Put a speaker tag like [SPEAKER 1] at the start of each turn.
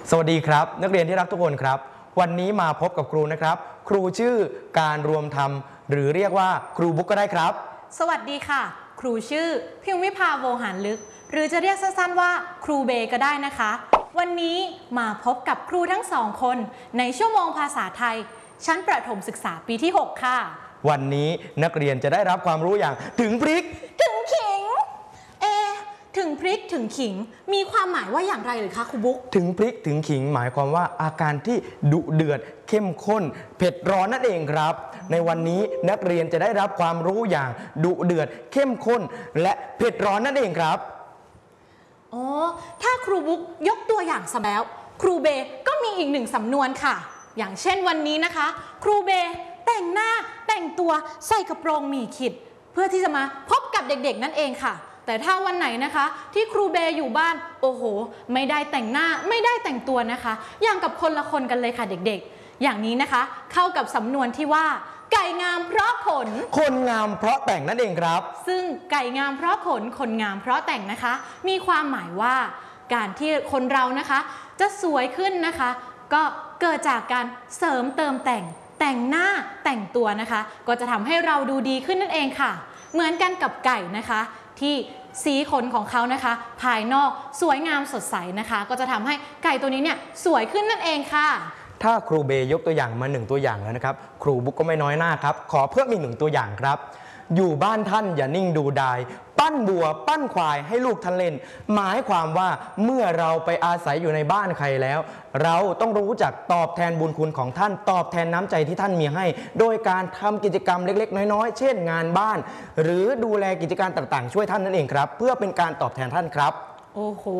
[SPEAKER 1] สวัสดีครับนักเรียนที่รักทุกคนครับวันนี้มาพบกับครูนะครับครูชื่อการรวมธรรมหรือเรียกว่าครูบุ๊กก็ได้ครับ
[SPEAKER 2] สวัสดีค่ะครูชื่อพิมวิภาโวหารลึกหรือจะเรียกสั้นๆว่าครูเบก็ได้นะคะวันนี้มาพบกับครูทั้งสองคนในชั่วโมงภาษาไทยชั้นประถมศึกษาปีที่ 6 ค่ะ
[SPEAKER 1] วันนี้นักเรียนจะได้รับความรู้อย่างถึงพริก
[SPEAKER 2] ถึงขิงถึงพริกถึงขิงมีความหมายว่าอย่างไรหรือคะครูบุ๊ก
[SPEAKER 1] ถึงพริกถึงขิงหมายความว่าอาการที่ดุเดือดเข้มข้นเผ็ดร้อนนั่นเองครับในวันนี้นักเรียนจะได้รับความรู้อย่างดุเดือดเข้มข้นและเผ็ดร้อนนั่นเองครับ
[SPEAKER 2] อ๋อถ้าครูบุ๊กยกตัวอย่างซะแล้วครูเบก็มีอีกหนึ่งสำนวนค่ะอย่างเช่นวันนี้นะคะครูเบแต่งหน้าแต่งตัวใส่กระโปรงหมี่ขิดเพื่อที่จะมาพบกับเด็กๆนั่นเองค่ะแต่ถ้าวันไหนนะคะที่ครูเบอยู่บ้านโอ้โหไม่ได้แต่งหน้าไม่ได้แต่งตัวนะคะอย่างกับคนละคนกันเลยค่ะเด็กๆอย่างนี้นะคะเข้ากับสำนวนที่ว่าไก่งามเพราะขน
[SPEAKER 1] คนงามเพราะแต่งนั่นเองครับ
[SPEAKER 2] ซึ่งไก่งามเพราะขนคนงามเพราะแต่งนะคะมีความหมายว่าการที่คนเรานะคะจะสวยขึ้นนะคะก็เกิดจากการเสริมเติมแต่งหน้าแต่งตัวนะคะก็จะทำให้เราดูดีขึ้นนั่นเองค่ะเหมือนกันกับไก่นะคะที่สีขนของเขานะคะภายนอกสวยงามสดใสนะคะก็จะทำให้ไก่ตัวนี้เนี่ยสวยขึ้นนั่นเองค่ะ
[SPEAKER 1] ถ้าครูเบยกตัวอย่างมา1ตัวอย่างแล้วนะครับครูบุ๊กก็ไม่น้อยหน้าครับขอเพิ่มอีก1ตัวอย่างครับอยู่บ้านท่านอย่านิ่งดูดายปั้นบัวปั้นควายให้ลูกท่านเล่นหมายความว่าเมื่อเราไปอาศัยอยู่ในบ้านใครแล้วเราต้องรู้จักตอบแทนบุญคุณของท่านตอบแทนน้ำใจที่ท่านมีให้โดยการทำกิจกรรมเล็กๆน้อยๆเช่นงานบ้านหรือดูแลกิจการต่างๆช่วยท่านนั่นเองครับเพื่อเป็นการตอบแทนท่านครับ
[SPEAKER 2] โอ้โห